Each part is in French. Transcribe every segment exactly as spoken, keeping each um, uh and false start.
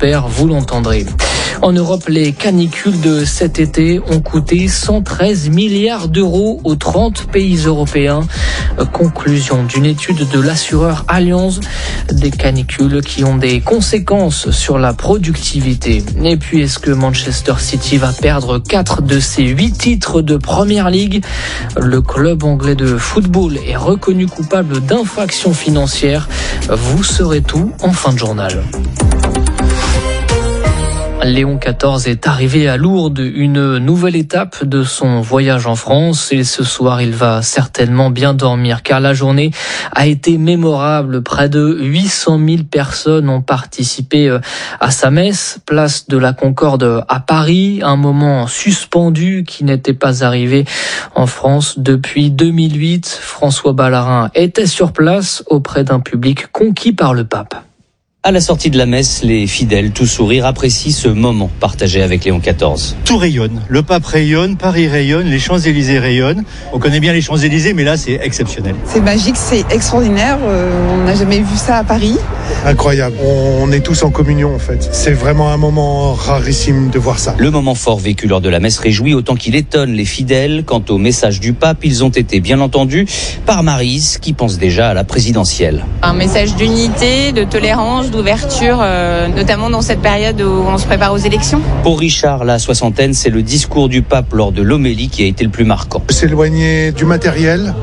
prospère, vous l'entendrez. En Europe, les canicules de cet été ont coûté cent treize milliards d'euros aux trente pays européens. Conclusion d'une étude de l'assureur Allianz, des canicules qui ont des conséquences sur la productivité. Et puis, est-ce que Manchester City va perdre quatre de ses huit titres de Premier League ? Le club anglais de football est reconnu coupable d'infractions financières. Vous saurez tout en fin de journal. Léon quatorze est arrivé à Lourdes, une nouvelle étape de son voyage en France, et ce soir il va certainement bien dormir car la journée a été mémorable. Près de huit cent mille personnes ont participé à sa messe, place de la Concorde à Paris, un moment suspendu qui n'était pas arrivé en France depuis deux mille huit. François Ballarin était sur place auprès d'un public conquis par le pape. À la sortie de la messe, les fidèles, tout sourire, apprécient ce moment partagé avec Léon quatorze. Tout rayonne. Le pape rayonne, Paris rayonne, les Champs-Élysées rayonnent. On connaît bien les Champs-Élysées, mais là, c'est exceptionnel. C'est magique, c'est extraordinaire. Euh, on n'a jamais vu ça à Paris. Incroyable. On est tous en communion, en fait. C'est vraiment un moment rarissime de voir ça. Le moment fort vécu lors de la messe réjouit autant qu'il étonne les fidèles. Quant au message du pape, ils ont été bien entendus par Maryse, qui pense déjà à la présidentielle. Un message d'unité, de tolérance, d'ouverture, euh, notamment dans cette période où on se prépare aux élections. Pour Richard, la soixantaine, c'est le discours du pape lors de l'homélie qui a été le plus marquant. S'éloigner du matériel,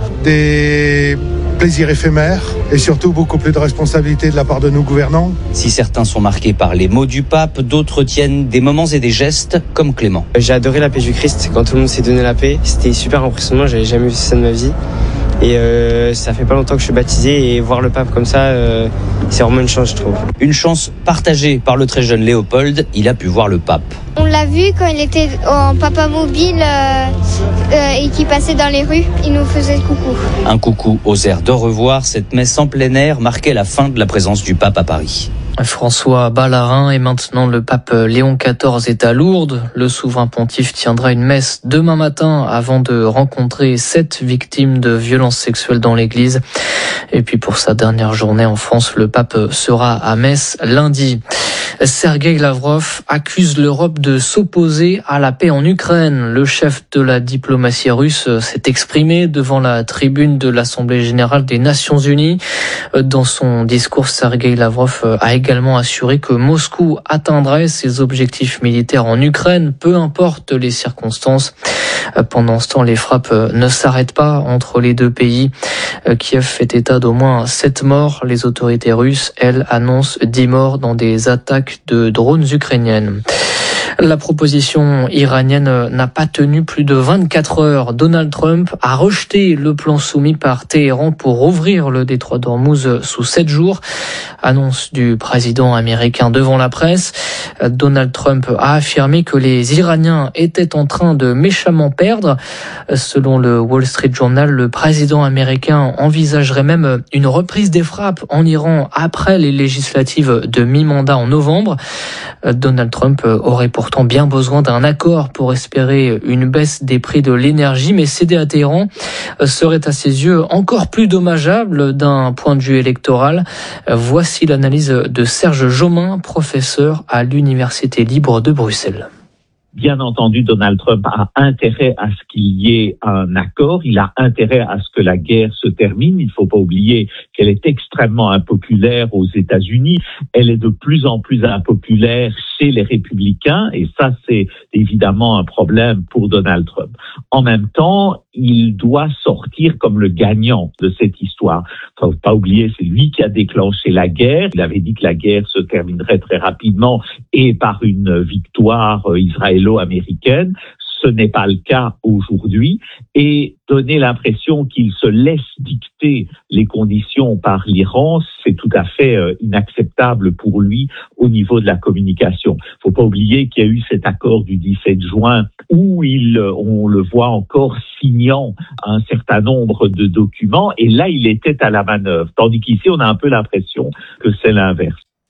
des plaisirs éphémères et surtout beaucoup plus de responsabilités de la part de nos gouvernants. Si certains sont marqués par les mots du pape, d'autres tiennent des moments et des gestes comme Clément. J'ai adoré la paix du Christ quand tout le monde s'est donné la paix. C'était super impressionnant, j'avais jamais vu ça de ma vie. Et euh, ça fait pas longtemps que je suis baptisé et voir le pape comme ça, euh, c'est vraiment une chance, je trouve. Une chance partagée par le très jeune Léopold, il a pu voir le pape. On l'a vu quand il était en papa mobile euh, euh, et qu'il passait dans les rues, il nous faisait coucou. Un coucou aux airs d'au revoir, cette messe en plein air marquait la fin de la présence du pape à Paris. François Ballarin et maintenant le pape Léon quatorze est à Lourdes. Le souverain pontife tiendra une messe demain matin avant de rencontrer sept victimes de violences sexuelles dans l'église. Et puis pour sa dernière journée en France, le pape sera à Metz lundi. Sergueï Lavrov accuse l'Europe de s'opposer à la paix en Ukraine. Le chef de la diplomatie russe s'est exprimé devant la tribune de l'Assemblée générale des Nations unies. Dans son discours, Sergueï Lavrov a également assuré que Moscou atteindrait ses objectifs militaires en Ukraine, peu importe les circonstances. Pendant ce temps, les frappes ne s'arrêtent pas entre les deux pays. Kiev fait état d'au moins sept morts. Les autorités russes, elles, annoncent dix morts dans des attaques de drones ukrainiennes. La proposition iranienne n'a pas tenu plus de vingt-quatre heures. Donald Trump a rejeté le plan soumis par Téhéran pour ouvrir le détroit d'Ormuz sous sept jours. Annonce du président américain devant la presse. Donald Trump a affirmé que les Iraniens étaient en train de méchamment perdre. Selon le Wall Street Journal, le président américain envisagerait même une reprise des frappes en Iran après les législatives de mi-mandat en novembre. Donald Trump aurait pourtant bien besoin d'un accord pour espérer une baisse des prix de l'énergie, mais céder à Téhéran serait à ses yeux encore plus dommageable d'un point de vue électoral. Voici l'analyse de Serge Jomain, professeur à l'Université libre de Bruxelles. Bien entendu, Donald Trump a intérêt à ce qu'il y ait un accord. Il a intérêt à ce que la guerre se termine. Il ne faut pas oublier qu'elle est extrêmement impopulaire aux États-Unis. Elle est de plus en plus impopulaire chez les républicains. Et ça, c'est évidemment un problème pour Donald Trump. En même temps, il doit sortir comme le gagnant de cette histoire. Il ne faut pas oublier, c'est lui qui a déclenché la guerre. Il avait dit que la guerre se terminerait très rapidement et par une victoire israélo-américaine. Ce n'est pas le cas aujourd'hui, et donner l'impression qu'il se laisse dicter les conditions par l'Iran, c'est tout à fait euh, inacceptable pour lui au niveau de la communication. Il ne faut pas oublier qu'il y a eu cet accord du dix-sept juin où il, on le voit encore signant un certain nombre de documents, et là il était à la manœuvre, tandis qu'ici on a un peu l'impression que c'est l'inverse.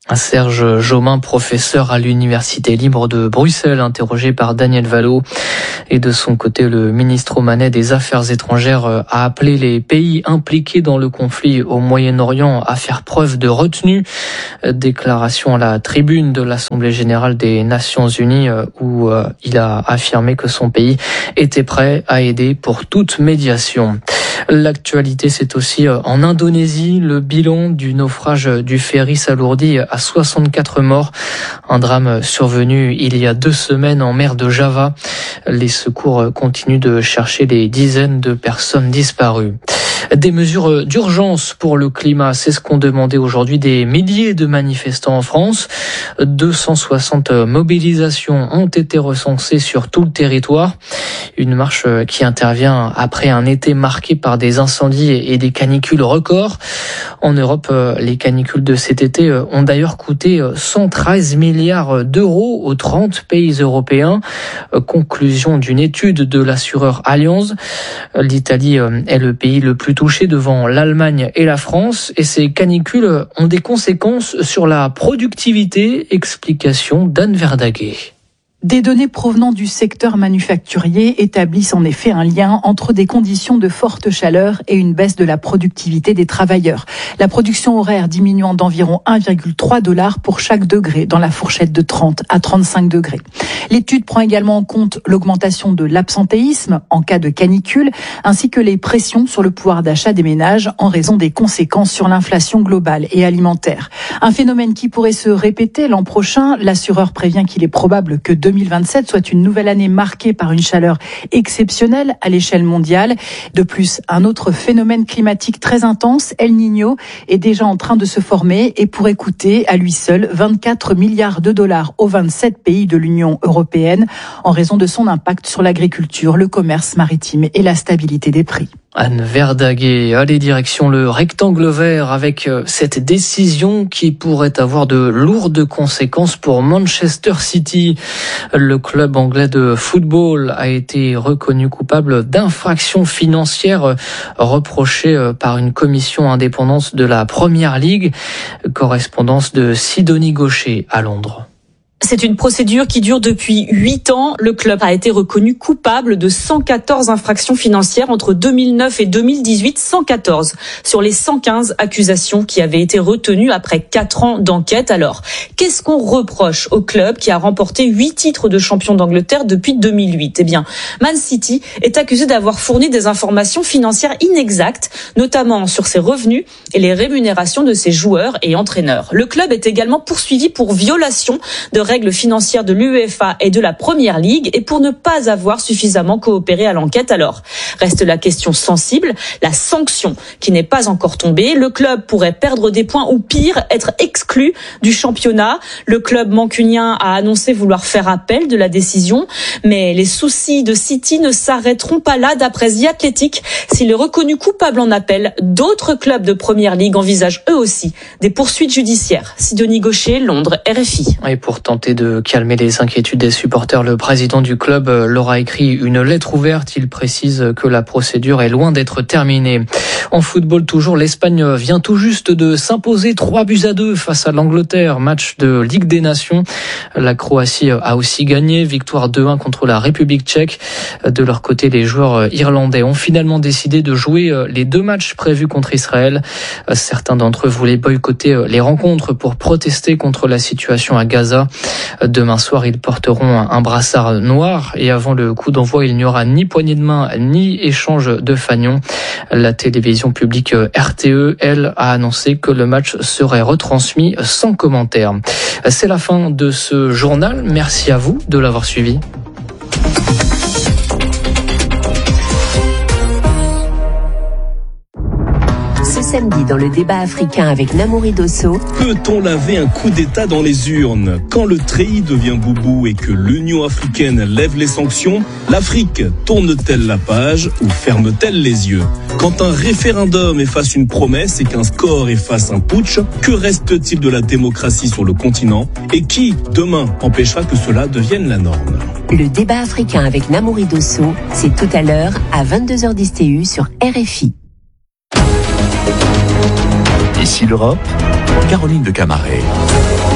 Serge Jomain, professeur à l'Université libre de Bruxelles, interrogé par Daniel Vallot. Et de son côté, le ministre omanais des Affaires étrangères a appelé les pays impliqués dans le conflit au Moyen-Orient à faire preuve de retenue. Déclaration à la tribune de l'Assemblée générale des Nations unies où il a affirmé que son pays était prêt à aider pour toute médiation. L'actualité, c'est aussi en Indonésie. Le bilan du naufrage du ferry s'alourdit à soixante-quatre morts. Un drame survenu il y a deux semaines en mer de Java. Les secours continuent de chercher les dizaines de personnes disparues. Des mesures d'urgence pour le climat, c'est ce qu'ont demandé aujourd'hui des milliers de manifestants en France. deux cent soixante mobilisations ont été recensées sur tout le territoire. Une marche qui intervient après un été marqué par des incendies et des canicules records. En Europe, les canicules de cet été ont d'ailleurs coûté cent treize milliards d'euros aux trente pays européens. Conclusion d'une étude de l'assureur Allianz. L'Italie est le pays le plus touché devant l'Allemagne et la France, et ces canicules ont des conséquences sur la productivité. Explication d'Anne Verdaguet. Des données provenant du secteur manufacturier établissent en effet un lien entre des conditions de forte chaleur et une baisse de la productivité des travailleurs. La production horaire diminuant d'environ un virgule trois dollars pour chaque degré dans la fourchette de trente à trente-cinq degrés. L'étude prend également en compte l'augmentation de l'absentéisme en cas de canicule, ainsi que les pressions sur le pouvoir d'achat des ménages en raison des conséquences sur l'inflation globale et alimentaire. Un phénomène qui pourrait se répéter l'an prochain. L'assureur prévient qu'il est probable que deux mille vingt-sept soit une nouvelle année marquée par une chaleur exceptionnelle à l'échelle mondiale. De plus, un autre phénomène climatique très intense, El Niño, est déjà en train de se former et pourrait coûter à lui seul vingt-quatre milliards de dollars aux vingt-sept pays de l'Union européenne en raison de son impact sur l'agriculture, le commerce maritime et la stabilité des prix. Anne Verdaguet, allez direction le rectangle vert avec cette décision qui pourrait avoir de lourdes conséquences pour Manchester City. Le club anglais de football a été reconnu coupable d'infractions financières reprochées par une commission indépendante de la Premier League. Correspondance de Sidonie Gaucher à Londres. C'est une procédure qui dure depuis huit ans. Le club a été reconnu coupable de cent quatorze infractions financières entre deux mille neuf et deux mille dix-huit. cent quatorze sur les cent quinze accusations qui avaient été retenues après quatre ans d'enquête. Alors, qu'est-ce qu'on reproche au club qui a remporté huit titres de champion d'Angleterre depuis deux mille huit? Eh bien, Man City est accusé d'avoir fourni des informations financières inexactes, notamment sur ses revenus et les rémunérations de ses joueurs et entraîneurs. Le club est également poursuivi pour violation de règles financières de l'UEFA et de la Première Ligue et pour ne pas avoir suffisamment coopéré à l'enquête. Alors, reste la question sensible, la sanction qui n'est pas encore tombée. Le club pourrait perdre des points ou pire, être exclu du championnat. Le club mancunien a annoncé vouloir faire appel de la décision, mais les soucis de City ne s'arrêteront pas là. D'après The Athletic, s'il est reconnu coupable en appel, d'autres clubs de Première Ligue envisagent eux aussi des poursuites judiciaires. Sidonie Gaucher, Londres, R F I. Et pour tenter de calmer les inquiétudes des supporters, le président du club leur a écrit une lettre ouverte. Il précise que la procédure est loin d'être terminée. En football toujours, l'Espagne vient tout juste de s'imposer trois buts à deux face à l'Angleterre, match de Ligue des Nations. La Croatie a aussi gagné, victoire deux un contre la République tchèque. De leur côté, les joueurs irlandais ont finalement décidé de jouer les deux matchs prévus contre Israël. Certains d'entre eux voulaient boycotter les rencontres pour protester contre la situation à Gaza. Demain soir, ils porteront un brassard noir et avant le coup d'envoi, il n'y aura ni poignée de main ni échange de fanions. La télévision publique R T E, elle, a annoncé que le match serait retransmis sans commentaire. C'est la fin de ce journal. Merci à vous de l'avoir suivi. Samedi dans le débat africain avec Namouri Dosso. Peut-on laver un coup d'État dans les urnes? Quand le treillis devient boubou et que l'Union africaine lève les sanctions, l'Afrique tourne-t-elle la page ou ferme-t-elle les yeux? Quand un référendum efface une promesse et qu'un score efface un putsch, que reste-t-il de la démocratie sur le continent? Et qui, demain, empêchera que cela devienne la norme? Le débat africain avec Namouri Dosso, c'est tout à l'heure à vingt-deux heures dix T U sur R F I. Ici l'Europe, Caroline de Camaret.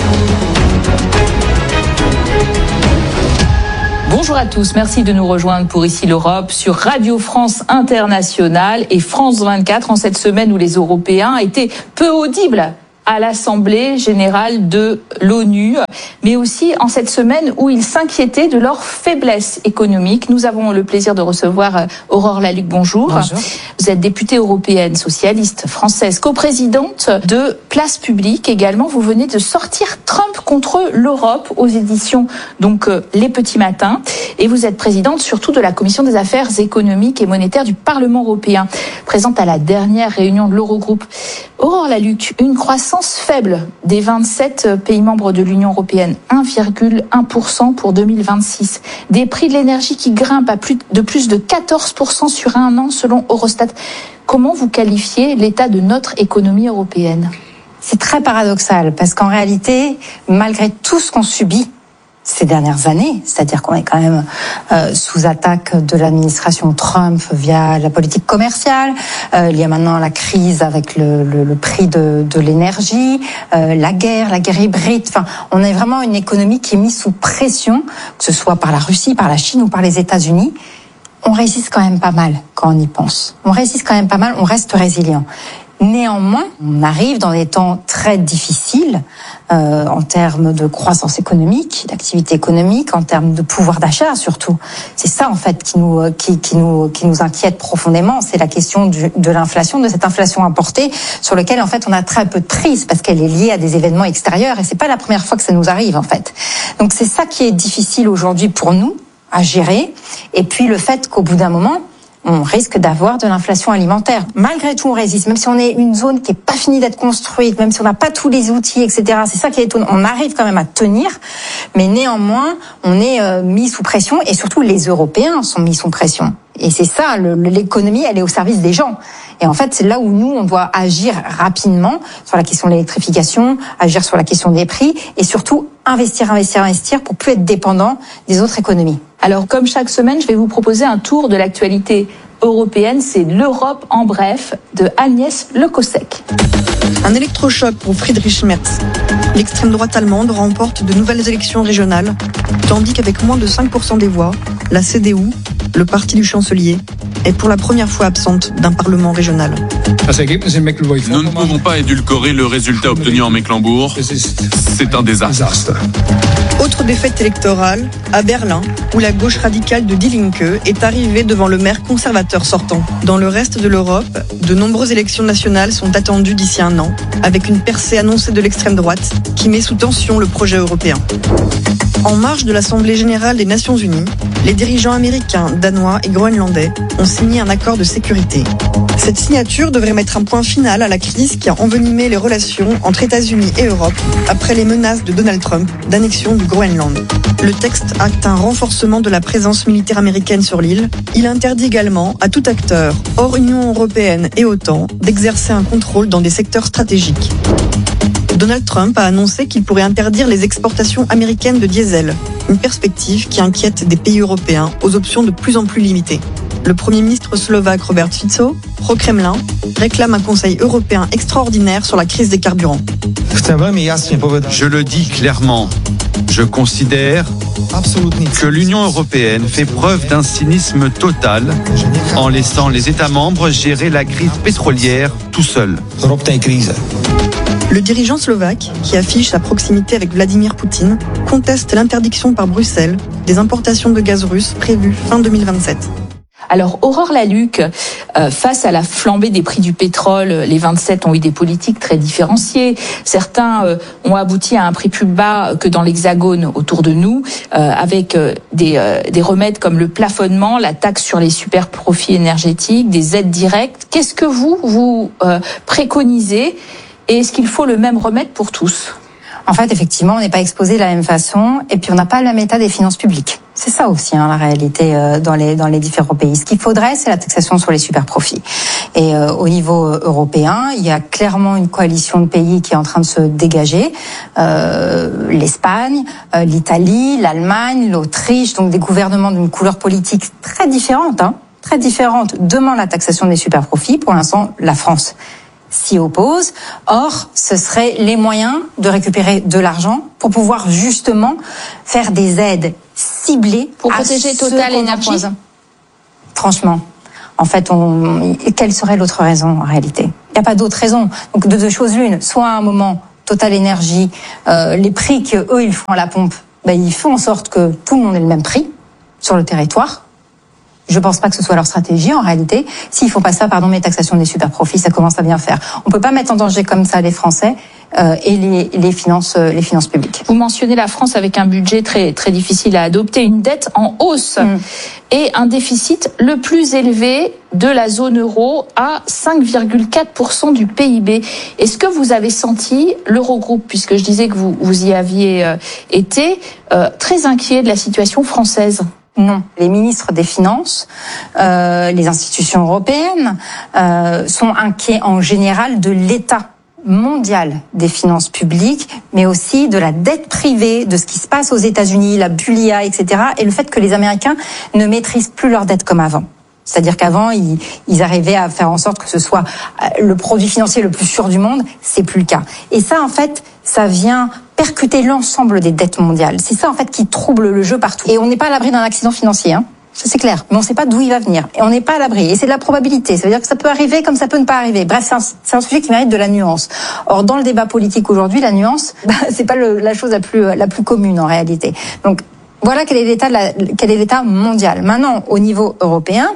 Bonjour à tous, merci de nous rejoindre pour Ici l'Europe sur Radio France Internationale et France vingt-quatre en cette semaine où les Européens étaient peu audibles à l'Assemblée générale de l'ONU, mais aussi en cette semaine où ils s'inquiétaient de leur faiblesse économique. Nous avons le plaisir de recevoir Aurore Lalucq, bonjour. Bonjour. Vous êtes députée européenne, socialiste, française, coprésidente de Place Publique également. Vous venez de sortir Trump contre l'Europe aux éditions donc euh, Les Petits Matins. Et vous êtes présidente surtout de la Commission des affaires économiques et monétaires du Parlement européen, présente à la dernière réunion de l'Eurogroupe. Aurore Lalucq, une croissance faible des vingt-sept pays membres de l'Union européenne, un virgule un pour cent pour deux mille vingt-six. Des prix de l'énergie qui grimpent à plus de plus de quatorze pour cent sur un an selon Eurostat. Comment vous qualifiez l'état de notre économie européenne ? C'est très paradoxal parce qu'en réalité, malgré tout ce qu'on subit ces dernières années, c'est-à-dire qu'on est quand même euh, sous attaque de l'administration Trump via la politique commerciale, euh, il y a maintenant la crise avec le, le, le prix de, de l'énergie, euh, la guerre, la guerre hybride, enfin, on a vraiment une économie qui est mise sous pression, que ce soit par la Russie, par la Chine ou par les États-Unis. On résiste quand même pas mal quand on y pense. On résiste quand même pas mal, on reste résilient. Néanmoins, on arrive dans des temps très difficiles euh, en termes de croissance économique, d'activité économique, en termes de pouvoir d'achat surtout. C'est ça en fait qui nous qui, qui nous qui nous inquiète profondément. C'est la question du, de l'inflation, de cette inflation importée sur laquelle en fait on a très peu de prise parce qu'elle est liée à des événements extérieurs et c'est pas la première fois que ça nous arrive en fait. Donc c'est ça qui est difficile aujourd'hui pour nous à gérer. Et puis le fait qu'au bout d'un moment on risque d'avoir de l'inflation alimentaire. Malgré tout, on résiste. Même si on est une zone qui n'est pas finie d'être construite, même si on n'a pas tous les outils, et cetera. C'est ça qui est étonnant. On arrive quand même à tenir, mais néanmoins, on est euh, mis sous pression et surtout les Européens sont mis sous pression. Et c'est ça, le, l'économie, elle est au service des gens. Et en fait, c'est là où nous, on doit agir rapidement sur la question de l'électrification, agir sur la question des prix et surtout investir, investir, investir pour plus être dépendant des autres économies. Alors, comme chaque semaine, je vais vous proposer un tour de l'actualité européenne. C'est l'Europe en bref de Agnès Le Cossec. Un électrochoc pour Friedrich Merz. L'extrême droite allemande remporte de nouvelles élections régionales, tandis qu'avec moins de cinq pour cent des voix, la C D U, le parti du chancelier, est pour la première fois absente d'un parlement régional. Nous ne pouvons pas édulcorer le résultat obtenu en Mecklembourg. C'est un désastre. Autre défaite électorale, à Berlin, où la gauche radicale de Die Linke est arrivée devant le maire conservateur sortant. Dans le reste de l'Europe, de nombreuses élections nationales sont attendues d'ici un an, avec une percée annoncée de l'extrême droite qui met sous tension le projet européen. En marge de l'Assemblée générale des Nations unies, les dirigeants américains, danois et groenlandais ont signé un accord de sécurité. Cette signature devrait mettre un point final à la crise qui a envenimé les relations entre États-Unis et Europe après les menaces de Donald Trump d'annexion du Groenland. Le texte acte un renforcement de la présence militaire américaine sur l'île. Il interdit également à tout acteur, hors Union européenne et OTAN, d'exercer un contrôle dans des secteurs stratégiques. Donald Trump a annoncé qu'il pourrait interdire les exportations américaines de diesel, une perspective qui inquiète des pays européens aux options de plus en plus limitées. Le Premier ministre slovaque Robert Fico, pro-Kremlin, réclame un Conseil européen extraordinaire sur la crise des carburants. Je le dis clairement, je considère que l'Union européenne fait preuve d'un cynisme total en laissant les États membres gérer la crise pétrolière tout seuls. Le dirigeant slovaque, qui affiche sa proximité avec Vladimir Poutine, conteste l'interdiction par Bruxelles des importations de gaz russe prévues fin deux mille vingt-sept. Alors, Aurore Lalucq, euh, face à la flambée des prix du pétrole, les vingt-sept ont eu des politiques très différenciées. Certains euh, ont abouti à un prix plus bas que dans l'Hexagone autour de nous, euh, avec euh, des, euh, des remèdes comme le plafonnement, la taxe sur les super profits énergétiques, des aides directes. Qu'est-ce que vous, vous euh, préconisez et est-ce qu'il faut le même remède pour tous ? En fait, effectivement, on n'est pas exposé de la même façon et puis on n'a pas le même état des finances publiques. C'est ça aussi, hein, la réalité euh, dans les dans les différents pays. Ce qu'il faudrait, c'est la taxation sur les super-profits. Et euh, au niveau européen, il y a clairement une coalition de pays qui est en train de se dégager. Euh, L'Espagne, euh, l'Italie, l'Allemagne, l'Autriche, donc des gouvernements d'une couleur politique très différente, hein, très différente, demandent la taxation des super-profits. Pour l'instant, la France s'y oppose. Or, ce seraient les moyens de récupérer de l'argent pour pouvoir justement faire des aides ciblées pour protéger Total Énergie. Franchement, en fait, on, quelle serait l'autre raison en réalité ? Il n'y a pas d'autre raison. Donc, de deux choses l'une. Soit à un moment, Total Énergie, euh, les prix qu'eux, ils font à la pompe, ben, ils font en sorte que tout le monde ait le même prix sur le territoire. Je pense pas que ce soit leur stratégie en réalité. S'ils font pas ça, pardon, mais taxation des super profits, ça commence à bien faire. On peut pas mettre en danger comme ça les Français euh, et les, les finances, euh, les finances publiques. Vous mentionnez la France avec un budget très très difficile à adopter, une dette en hausse mmh. et un déficit le plus élevé de la zone euro à cinq virgule quatre pour cent du P I B. Est-ce que vous avez senti l'Eurogroupe, puisque je disais que vous vous y aviez euh, été, euh, très inquiet de la situation française ? Non. Les ministres des Finances, euh, les institutions européennes euh, sont inquiets en général de l'état mondial des finances publiques, mais aussi de la dette privée, de ce qui se passe aux États-Unis, la bulle I A, et cetera, et le fait que les Américains ne maîtrisent plus leur dette comme avant. C'est-à-dire qu'avant, ils, ils arrivaient à faire en sorte que ce soit le produit financier le plus sûr du monde. C'est plus le cas. Et ça, en fait, ça vient percuter l'ensemble des dettes mondiales. C'est ça, en fait, qui trouble le jeu partout. Et on n'est pas à l'abri d'un accident financier, hein. Ça, c'est clair. Mais on ne sait pas d'où il va venir. Et on n'est pas à l'abri. Et c'est de la probabilité. Ça veut dire que ça peut arriver comme ça peut ne pas arriver. Bref, c'est un, c'est un sujet qui mérite de la nuance. Or, dans le débat politique aujourd'hui, la nuance, bah, c'est pas le, la chose la plus, la plus commune, en réalité. Donc, voilà quel est l'état de la, quel est l'état mondial. Maintenant, au niveau européen,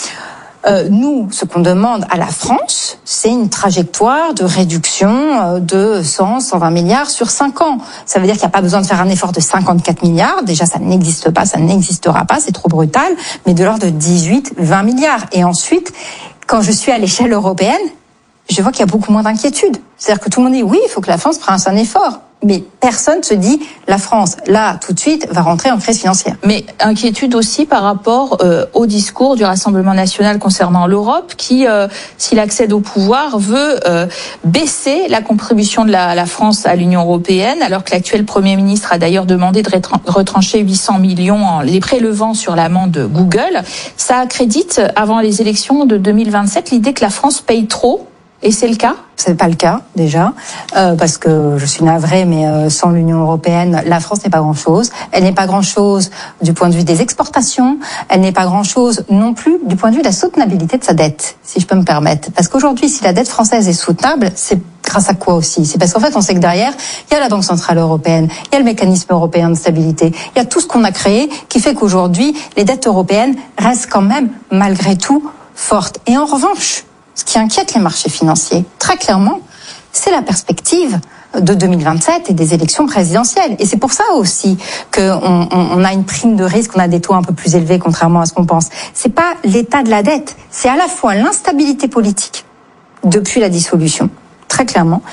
euh, nous, ce qu'on demande à la France, c'est une trajectoire de réduction de cent, cent vingt milliards sur cinq ans. Ça veut dire qu'il n'y a pas besoin de faire un effort de cinquante-quatre milliards. Déjà, ça n'existe pas, ça n'existera pas, c'est trop brutal. Mais de l'ordre de dix-huit, vingt milliards. Et ensuite, quand je suis à l'échelle européenne, je vois qu'il y a beaucoup moins d'inquiétude. C'est-à-dire que tout le monde dit oui, il faut que la France fasse un effort. Mais personne se dit la France, là, tout de suite, va rentrer en crise financière. Mais inquiétude aussi par rapport euh, au discours du Rassemblement national concernant l'Europe qui, euh, s'il accède au pouvoir, veut euh, baisser la contribution de la, la France à l'Union européenne, alors que l'actuel Premier ministre a d'ailleurs demandé de retrancher huit cents millions en les prélevant sur l'amende Google. Ça accrédite, avant les élections de deux mille vingt-sept, l'idée que la France paye trop. Et c'est le cas ? C'est pas le cas, déjà, euh, parce que je suis navrée, mais euh, sans l'Union européenne, la France n'est pas grand-chose. Elle n'est pas grand-chose du point de vue des exportations. Elle n'est pas grand-chose non plus du point de vue de la soutenabilité de sa dette, si je peux me permettre. Parce qu'aujourd'hui, si la dette française est soutenable, c'est grâce à quoi aussi ? C'est parce qu'en fait, on sait que derrière, il y a la Banque centrale européenne, il y a le mécanisme européen de stabilité, il y a tout ce qu'on a créé qui fait qu'aujourd'hui, les dettes européennes restent quand même, malgré tout, fortes. Et en revanche, ce qui inquiète les marchés financiers, très clairement, c'est la perspective de deux mille vingt-sept et des élections présidentielles. Et c'est pour ça aussi qu'on on, on a une prime de risque, on a des taux un peu plus élevés, contrairement à ce qu'on pense. C'est pas l'état de la dette, c'est à la fois l'instabilité politique depuis la dissolution, très clairement,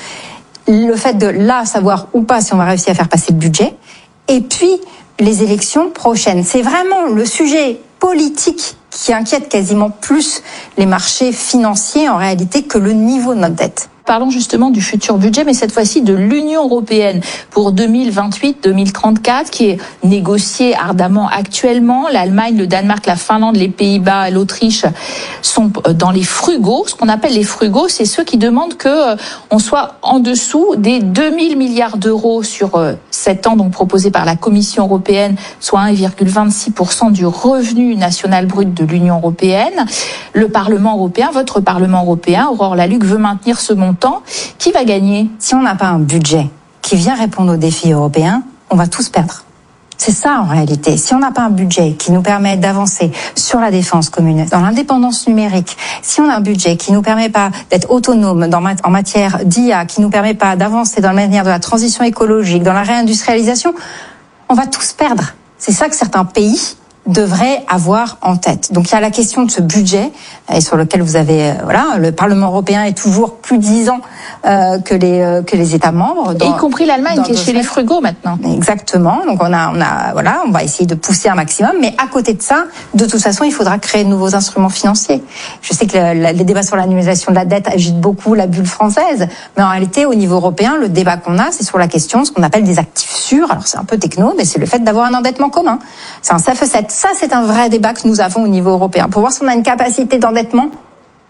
le fait de là savoir ou pas si on va réussir à faire passer le budget, et puis les élections prochaines. C'est vraiment le sujet politique qui inquiète quasiment plus les marchés financiers en réalité que le niveau de notre dette. Parlons justement du futur budget, mais cette fois-ci de l'Union européenne pour deux mille vingt-huit deux mille trente-quatre, qui est négocié ardemment actuellement. L'Allemagne, le Danemark, la Finlande, les Pays-Bas et l'Autriche sont dans les frugaux. Ce qu'on appelle les frugaux, c'est ceux qui demandent que on soit en dessous des deux mille milliards d'euros sur sept ans, donc proposés par la Commission européenne, soit un virgule vingt-six pour cent du revenu national brut de l'Union européenne. Le Parlement européen, votre Parlement européen, Aurore Lalucq, veut maintenir ce montant. Qui va gagner ? Si on n'a pas un budget qui vient répondre aux défis européens, on va tous perdre. C'est ça en réalité. Si on n'a pas un budget qui nous permet d'avancer sur la défense commune, dans l'indépendance numérique, si on a un budget qui nous permet pas d'être autonome dans, en matière d'I A, qui nous permet pas d'avancer dans la manière de la transition écologique, dans la réindustrialisation, on va tous perdre. C'est ça que certains pays devrait avoir en tête. Donc il y a la question de ce budget et sur lequel vous avez euh, voilà, le Parlement européen est toujours plus disant euh, que les euh, que les États membres, dans, y compris l'Allemagne qui est chez les frugaux maintenant. Exactement. Donc on a on a voilà, on va essayer de pousser un maximum, mais à côté de ça, de toute façon, il faudra créer de nouveaux instruments financiers. Je sais que le, le, les débats sur l'annualisation de la dette agitent beaucoup la bulle française, mais en réalité au niveau européen, le débat qu'on a, c'est sur la question ce qu'on appelle des actifs sûrs. Alors c'est un peu techno, mais c'est le fait d'avoir un endettement commun. C'est un C F E sept. Ça, c'est un vrai débat que nous avons au niveau européen pour voir si on a une capacité d'endettement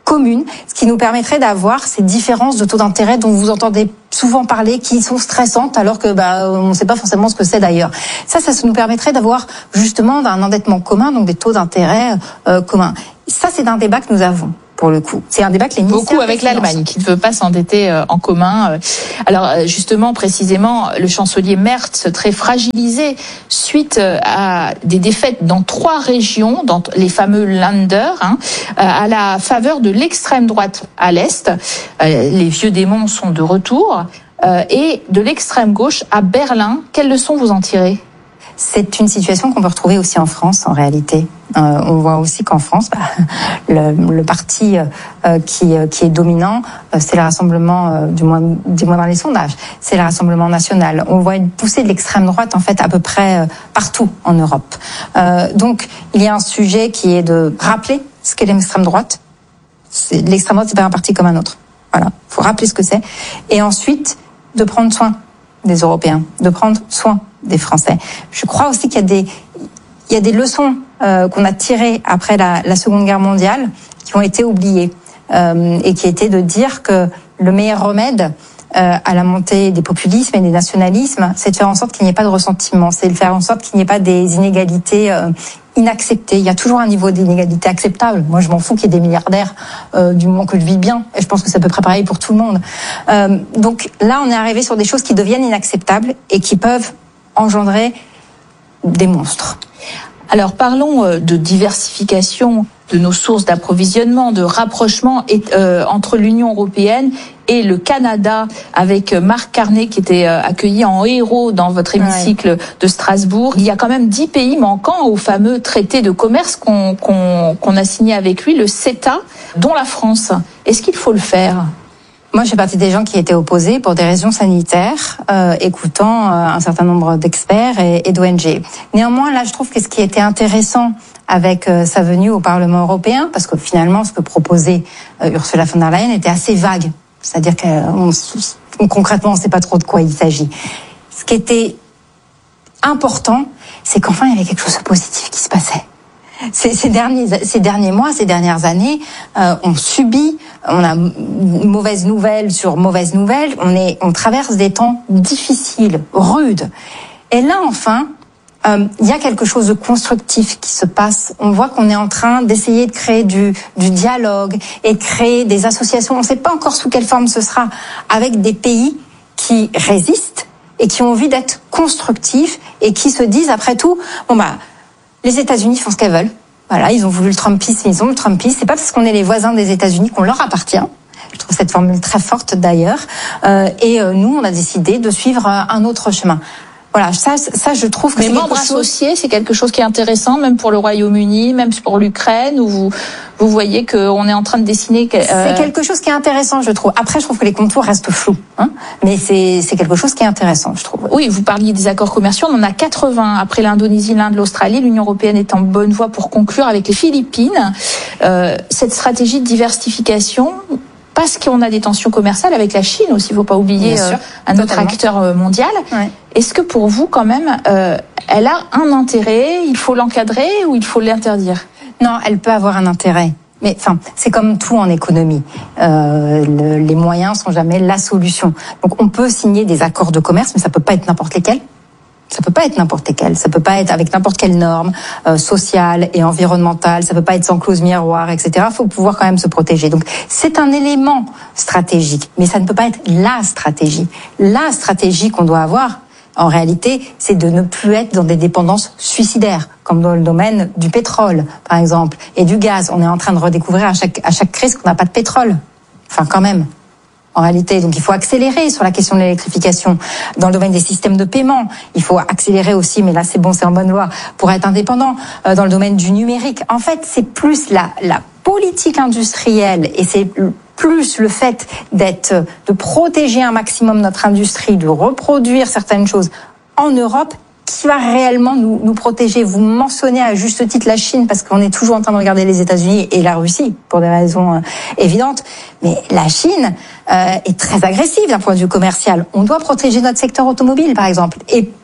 commune, ce qui nous permettrait d'avoir ces différences de taux d'intérêt dont vous entendez souvent parler, qui sont stressantes alors que bah, on ne sait pas forcément ce que c'est d'ailleurs. Ça, ça nous permettrait d'avoir justement un endettement commun, donc des taux d'intérêt euh, communs. Ça, c'est un débat que nous avons. Pour le coup, c'est un débat que les ministères beaucoup avec l'Allemagne qui ne veut pas s'endetter euh, en commun. Alors euh, justement, précisément, le chancelier Merz, très fragilisé suite euh, à des défaites dans trois régions, dans les fameux Länder, hein, euh, à la faveur de l'extrême droite à l'est. Euh, les vieux démons sont de retour euh, et de l'extrême gauche à Berlin. Quelles leçons vous en tirez ? C'est une situation qu'on peut retrouver aussi en France, en réalité. Euh, on voit aussi qu'en France, bah, le, le parti euh, qui, euh, qui est dominant, euh, c'est le Rassemblement, euh, du moins, du moins dans les sondages, c'est le Rassemblement national. On voit une poussée de l'extrême droite, en fait, à peu près euh, partout en Europe. Euh, donc, il y a un sujet qui est de rappeler ce qu'est l'extrême droite. C'est, l'extrême droite, c'est pas un parti comme un autre. Voilà, faut rappeler ce que c'est. Et ensuite, de prendre soin des Européens, de prendre soin des Français. Je crois aussi qu'il y a des, il y a des leçons euh, qu'on a tirées après la, la Seconde Guerre mondiale qui ont été oubliées euh, et qui étaient de dire que le meilleur remède euh, à la montée des populismes et des nationalismes, c'est de faire en sorte qu'il n'y ait pas de ressentiment, c'est de faire en sorte qu'il n'y ait pas des inégalités euh, inacceptées. Il y a toujours un niveau d'inégalité acceptable. Moi, je m'en fous qu'il y ait des milliardaires euh, du moment que je vis bien. Et je pense que c'est à peu près pareil pour tout le monde. Euh, donc là, on est arrivé sur des choses qui deviennent inacceptables et qui peuvent engendrer des monstres. Alors parlons de diversification de nos sources d'approvisionnement, de rapprochement et, euh, entre l'Union européenne et le Canada, avec Marc Carnet qui était euh, accueilli en héros dans votre hémicycle ouais. de Strasbourg. Il y a quand même dix pays manquants au fameux traité de commerce qu'on, qu'on, qu'on a signé avec lui, le CETA, dont la France. Est-ce qu'il faut le faire ? Moi, je fais partie des gens qui étaient opposés pour des raisons sanitaires, euh, écoutant euh, un certain nombre d'experts et, et d'O N G. Néanmoins, là, je trouve que ce qui était intéressant avec euh, sa venue au Parlement européen, parce que finalement, ce que proposait euh, Ursula von der Leyen était assez vague. C'est-à-dire qu'on concrètement, on ne sait pas trop de quoi il s'agit. Ce qui était important, c'est qu'enfin, il y avait quelque chose de positif qui se passait. Ces, ces derniers, ces derniers mois, ces dernières années, euh, on subit, on a mauvaise nouvelle sur mauvaise nouvelle. On est, on traverse des temps difficiles, rudes. Et là, enfin, euh, il y a quelque chose de constructif qui se passe. On voit qu'on est en train d'essayer de créer du, du dialogue et de créer des associations. On ne sait pas encore sous quelle forme ce sera, avec des pays qui résistent et qui ont envie d'être constructifs et qui se disent, après tout, bon bah. Les États-Unis font ce qu'elles veulent. Voilà, ils ont voulu le Trumpisme, ils ont le Trumpisme. C'est pas parce qu'on est les voisins des États-Unis qu'on leur appartient. Je trouve cette formule très forte d'ailleurs. Euh, et euh, nous, on a décidé de suivre un autre chemin. Voilà, ça, ça, je trouve que mais c'est membres quelque chose... associés, c'est quelque chose qui est intéressant, même pour le Royaume-Uni, même pour l'Ukraine, où vous vous voyez qu'on est en train de dessiner. Euh... C'est quelque chose qui est intéressant, je trouve. Après, je trouve que les contours restent flous, hein, mais c'est c'est quelque chose qui est intéressant, je trouve. Oui, vous parliez des accords commerciaux, on en a quatre-vingts après l'Indonésie, l'Inde, l'Australie. L'Union européenne est en bonne voie pour conclure avec les Philippines. Euh, cette stratégie de diversification. Parce qu'on a des tensions commerciales avec la Chine aussi, il ne faut pas oublier euh, un autre acteur mondial. Ouais. Est-ce que pour vous, quand même, euh, elle a un intérêt, il faut l'encadrer ou il faut l'interdire ? Non, elle peut avoir un intérêt. Mais enfin, c'est comme tout en économie. Euh, le, les moyens sont jamais la solution. Donc on peut signer des accords de commerce, mais ça peut pas être n'importe lesquels. Ça peut pas être n'importe lesquels. Ça peut pas être avec n'importe quelle norme euh, sociale et environnementale. Ça peut pas être sans clause miroir, et cetera. Il faut pouvoir quand même se protéger. Donc c'est un élément stratégique, mais ça ne peut pas être la stratégie. La stratégie qu'on doit avoir, en réalité, c'est de ne plus être dans des dépendances suicidaires, comme dans le domaine du pétrole, par exemple, et du gaz. On est en train de redécouvrir à chaque à chaque crise qu'on n'a pas de pétrole. Enfin, quand même. En réalité, donc il faut accélérer sur la question de l'électrification. Dans le domaine des systèmes de paiement, il faut accélérer aussi, mais là c'est bon, c'est en bonne voie, pour être indépendant. Euh, dans le domaine du numérique, en fait, c'est plus la, la politique industrielle et c'est plus le fait d'être, de protéger un maximum notre industrie, de reproduire certaines choses en Europe qui va réellement nous, nous protéger. Vous mentionnez à juste titre la Chine parce qu'on est toujours en train de regarder les États-Unis et la Russie pour des raisons euh, évidentes. Mais la Chine euh, est très agressive d'un point de vue commercial. On doit protéger notre secteur automobile, par exemple. Et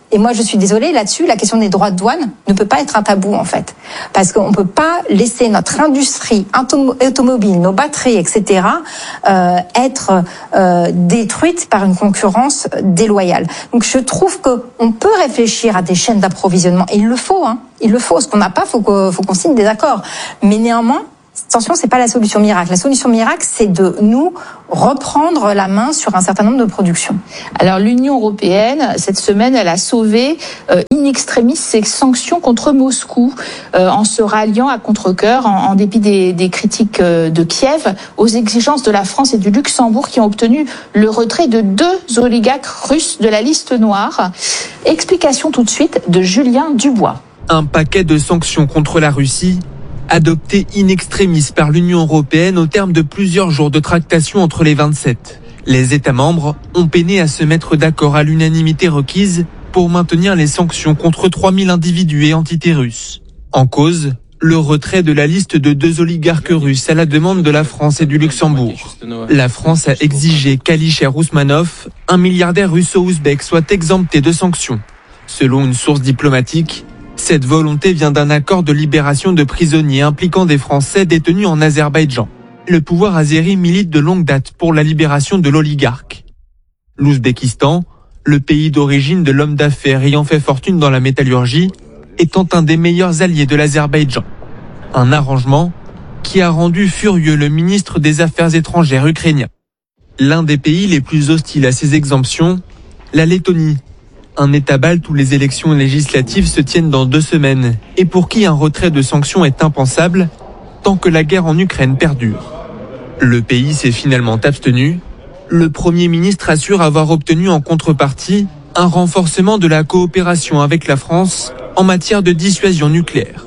Et moi, je suis désolée, là-dessus, la question des droits de douane ne peut pas être un tabou, en fait. Parce qu'on ne peut pas laisser notre industrie automobile, nos batteries, et cetera, euh, être euh, détruites par une concurrence déloyale. Donc, je trouve qu'on peut réfléchir à des chaînes d'approvisionnement. Et il le faut, hein. Il le faut. Ce qu'on n'a pas, faut qu'on, faut qu'on signe des accords. Mais néanmoins, attention, c'est pas la solution miracle. La solution miracle, c'est de nous reprendre la main sur un certain nombre de productions. Alors l'Union européenne, cette semaine, elle a sauvé euh, in extremis ses sanctions contre Moscou euh, en se ralliant à contre-cœur, en, en dépit des, des critiques euh, de Kiev, aux exigences de la France et du Luxembourg qui ont obtenu le retrait de deux oligarques russes de la liste noire. Explication tout de suite de Julien Dubois. Un paquet de sanctions contre la Russie adopté in extremis par l'Union européenne au terme de plusieurs jours de tractations entre les vingt-sept. Les États membres ont peiné à se mettre d'accord à l'unanimité requise pour maintenir les sanctions contre trois mille individus et entités russes. En cause, le retrait de la liste de deux oligarques russes à la demande de la France et du Luxembourg. La France a exigé qu'Alisher Ousmanov, un milliardaire russo-ouzbek, soit exempté de sanctions. Selon une source diplomatique, cette volonté vient d'un accord de libération de prisonniers impliquant des Français détenus en Azerbaïdjan. Le pouvoir azéri milite de longue date pour la libération de l'oligarque. L'Ouzbékistan, le pays d'origine de l'homme d'affaires ayant fait fortune dans la métallurgie, étant un des meilleurs alliés de l'Azerbaïdjan. Un arrangement qui a rendu furieux le ministre des Affaires étrangères ukrainien. L'un des pays les plus hostiles à ces exemptions, la Lettonie, un État balte où les élections législatives se tiennent dans deux semaines et pour qui un retrait de sanctions est impensable tant que la guerre en Ukraine perdure. Le pays s'est finalement abstenu. Le Premier ministre assure avoir obtenu en contrepartie un renforcement de la coopération avec la France en matière de dissuasion nucléaire.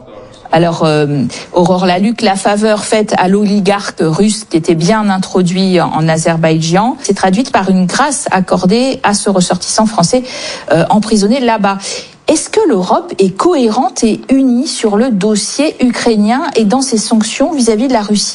Alors, euh, Aurore Laluc, la faveur faite à l'oligarque russe qui était bien introduit en Azerbaïdjan s'est traduite par une grâce accordée à ce ressortissant français euh, emprisonné là-bas. Est-ce que l'Europe est cohérente et unie sur le dossier ukrainien et dans ses sanctions vis-à-vis de la Russie ?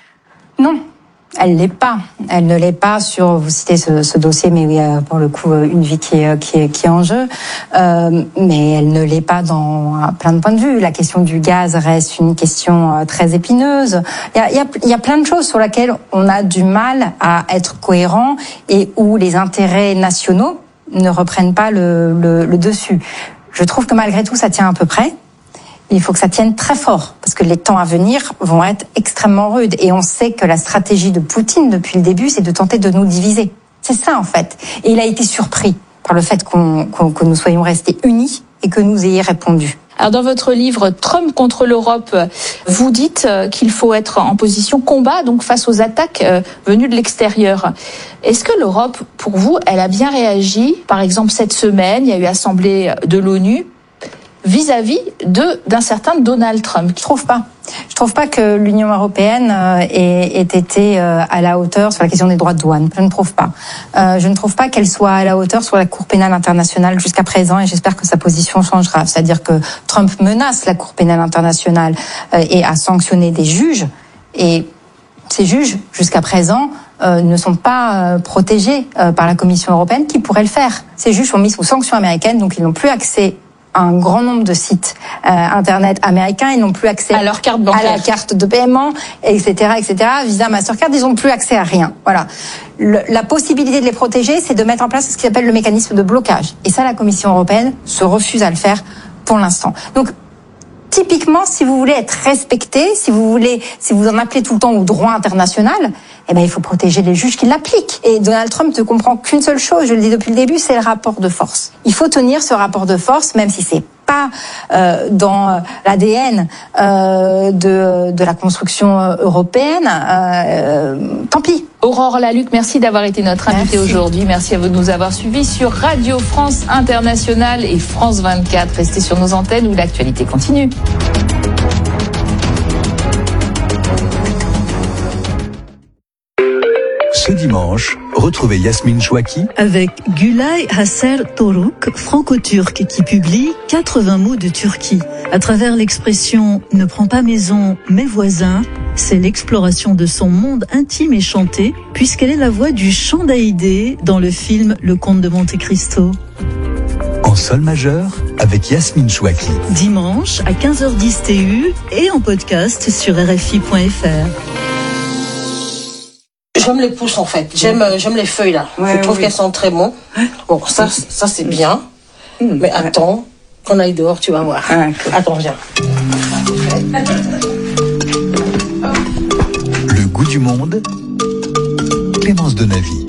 Non. Elle l'est pas. Elle ne l'est pas sur, vous citez ce, ce dossier, mais il y a pour le coup une vie qui est, qui est, qui est en jeu. Euh, mais elle ne l'est pas dans plein de points de vue. La question du gaz reste une question très épineuse. Il y a, il y a, il y a plein de choses sur lesquelles on a du mal à être cohérent et où les intérêts nationaux ne reprennent pas le, le, le dessus. Je trouve que malgré tout, ça tient à peu près. Il faut que ça tienne très fort, parce que les temps à venir vont être extrêmement rudes. Et on sait que la stratégie de Poutine, depuis le début, c'est de tenter de nous diviser. C'est ça, en fait. Et il a été surpris par le fait qu'on, qu'on, que nous soyons restés unis et que nous ayons répondu. Alors dans votre livre « Trump contre l'Europe », vous dites qu'il faut être en position combat, donc face aux attaques venues de l'extérieur. Est-ce que l'Europe, pour vous, elle a bien réagi ? Par exemple, cette semaine, il y a eu assemblée de l'ONU, vis-à-vis de d'un certain Donald Trump. Je trouve pas. Je trouve pas que l'Union européenne euh, ait, ait été euh, à la hauteur sur la question des droits de douane. Je ne trouve pas. Euh, je ne trouve pas qu'elle soit à la hauteur sur la Cour pénale internationale jusqu'à présent, et j'espère que sa position changera. C'est-à-dire que Trump menace la Cour pénale internationale euh, et a sanctionné des juges, et ces juges, jusqu'à présent, euh, ne sont pas euh, protégés euh, par la Commission européenne qui pourrait le faire. Ces juges sont mis sous sanction américaine, donc ils n'ont plus accès un grand nombre de sites euh, internet américains, ils n'ont plus accès à leur carte bancaire, à la carte de paiement, et cetera, et cetera. Visa, Mastercard, ils n'ont plus accès à rien. Voilà. Le, la possibilité de les protéger, c'est de mettre en place ce qui s'appelle le mécanisme de blocage. Et ça, la Commission européenne se refuse à le faire pour l'instant. Donc, typiquement, si vous voulez être respecté, si vous voulez, si vous en appelez tout le temps au droit international, eh ben, il faut protéger les juges qui l'appliquent. Et Donald Trump ne comprend qu'une seule chose, je le dis depuis le début, c'est le rapport de force. Il faut tenir ce rapport de force, même si c'est pas euh, dans l'A D N euh, de, de la construction européenne. Euh, tant pis. Aurore Laluc, merci d'avoir été notre invitée aujourd'hui. Merci à vous de nous avoir suivis sur Radio France Internationale et France vingt-quatre. Restez sur nos antennes où l'actualité continue. Ce dimanche, retrouvez Yasmine Chouaki avec Gülay Hasser Toruk, franco-turc, qui publie quatre-vingts mots de Turquie. À travers l'expression « ne prends pas maison, mais voisin », c'est l'exploration de son monde intime et chanté, puisqu'elle est la voix du chant d'Haïdé dans le film Le Comte de Monte Cristo. en sol majeur avec Yasmine Chouaki. Dimanche à quinze heures dix T U et en podcast sur R F I point F R. J'aime les pousses en fait, j'aime j'aime les feuilles là. Ouais, je trouve oui. qu'elles sont très bonnes. Bon, ça ça c'est bien. Mmh. Mais attends, qu'on aille dehors, tu vas voir. Ah, cool. Attends, viens. Le goût du monde, Clémence Donavy.